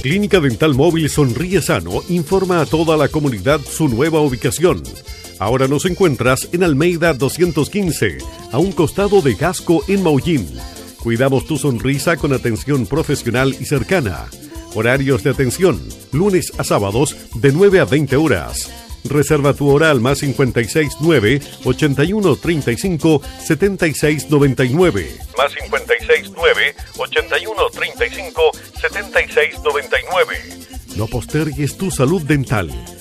Clínica Dental Móvil Sonríe Sano informa a toda la comunidad su nueva ubicación. Ahora nos encuentras en Almeida 215, a un costado de Gasco en Maullín. Cuidamos tu sonrisa con atención profesional y cercana. Horarios de atención, lunes a sábados de 9 a 20 horas. Reserva tu hora al más 569 81 35 76 99. Más 569 81 35 76 99. No postergues tu salud dental.